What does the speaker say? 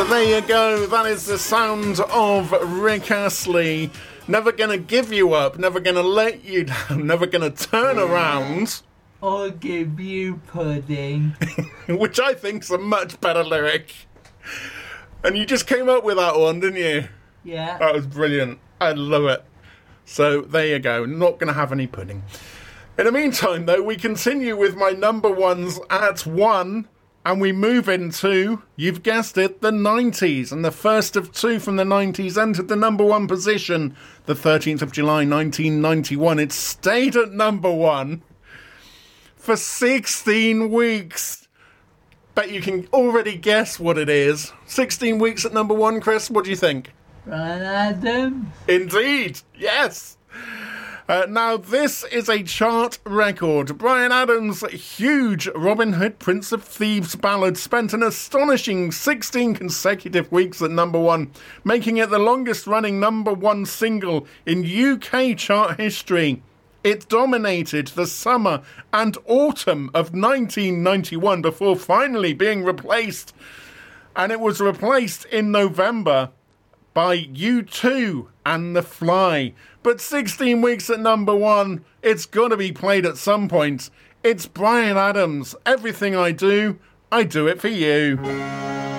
There you go. That is the sound of Rick Astley. Never gonna give you up, never gonna let you down, never gonna turn around. Or give you pudding. Which I think's a much better lyric. And you just came up with that one, didn't you? Yeah. That was brilliant. I love it. So there you go. Not gonna have any pudding. In the meantime, though, we continue with my number ones at 1. And we move into, you've guessed it, the 90s. And the first of 2 from the 90s entered the number 1 position. The 13th of July, 1991. It stayed at number 1 for 16 weeks. Bet you can already guess what it is. 16 weeks at number 1, Chris. What do you think? Bryan Adams. Indeed, yes. Now, this is a chart record. Bryan Adams' huge Robin Hood, Prince of Thieves ballad spent an astonishing 16 consecutive weeks at number 1, making it the longest-running number 1 single in UK chart history. It dominated the summer and autumn of 1991 before finally being replaced. And it was replaced in November by U2 and The Fly. But 16 weeks at number 1, it's got to be played at some point. It's Bryan Adams. Everything I do it for you.